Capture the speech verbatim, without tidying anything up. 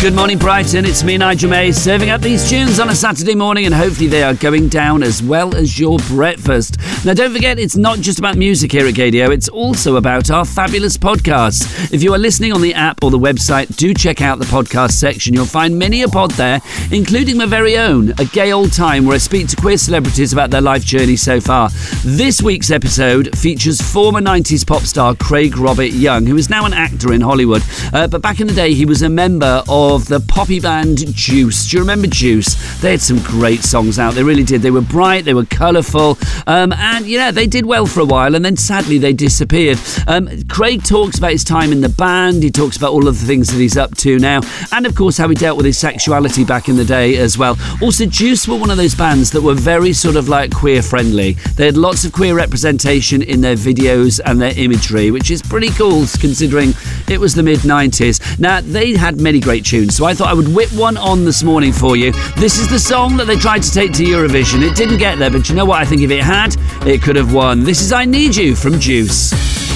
Good morning, Brighton. It's me, Nigel May, serving up these tunes on a Saturday morning, and hopefully they are going down as well as your breakfast. Now, don't forget, it's not just about music here at Gadio, it's also about our fabulous podcasts. If you are listening on the app or the website, do check out the podcast section. You'll find many a pod there, including my very own, A Gay Old Time, where I speak to queer celebrities about their life journey so far. This week's episode features former nineties pop star Craig Robert Young, who is now an actor in Hollywood. Uh, but back in the day, he was a member of the poppy band Juice. Do you remember Juice? They had some great songs out. They really did. They were bright, they were colourful, um, and yeah, they did well for a while, and then sadly they disappeared. Um, Craig talks about his time in the band. He talks about all of the things that he's up to now, and of course how he dealt with his sexuality back in the day as well. Also, Juice were one of those bands that were very sort of like queer friendly. They had lots of queer representation in their videos and their imagery, which is pretty cool considering it was the mid nineties. Now, they had many great tunes, so I thought I would whip one on this morning for you. This is the song that they tried to take to Eurovision. It didn't get there, but you know what? I think if it had, it could have won. This is I Need You from Juice.